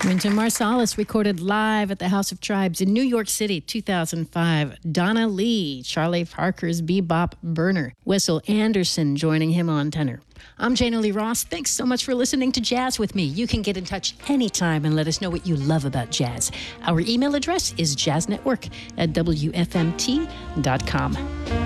Wynton Marsalis recorded live at the House of Tribes in New York City, 2005. Donna Lee, Charlie Parker's bebop burner. Wessel Anderson joining him on tenor. I'm Jana Lee Ross. Thanks so much for listening to Jazz with me. You can get in touch anytime and let us know what you love about jazz. Our email address is jazznetwork@wfmt.com.